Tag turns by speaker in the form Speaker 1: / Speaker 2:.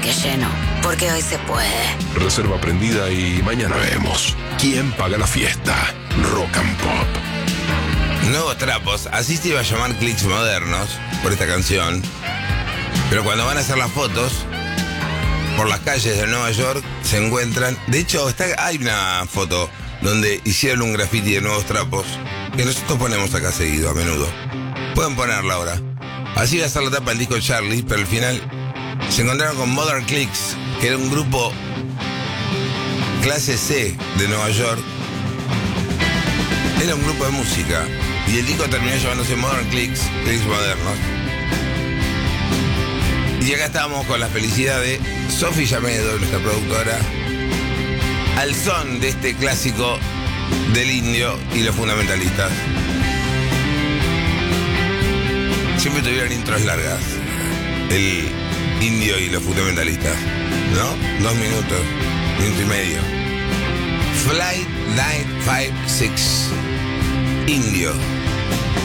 Speaker 1: tanque lleno, porque hoy se puede.
Speaker 2: Reserva prendida y mañana vemos. ¿Quién paga la fiesta? Rock and Pop.
Speaker 3: Nuevos trapos, así se iba a llamar Clics Modernos por esta canción. Pero cuando van a hacer las fotos, por las calles de Nueva York se encuentran. De hecho, hay una foto donde hicieron un graffiti de Nuevos Trapos que nosotros ponemos acá seguido, a menudo. Pueden ponerla ahora. Así iba a ser la tapa del disco Charlie, pero al final se encontraron con Modern Clics, que era un grupo clase C de Nueva York. Era un grupo de música. Y el disco terminó llamándose Modern Clics, Clics Modernos. Y acá estábamos con la felicidad de Sofi Yamedo, nuestra productora, al son de este clásico del Indio y los Fundamentalistas. Siempre tuvieron intros largas, el Indio y los Fundamentalistas, ¿no? 2 minutos, minuto y medio. Flight 956, Indio.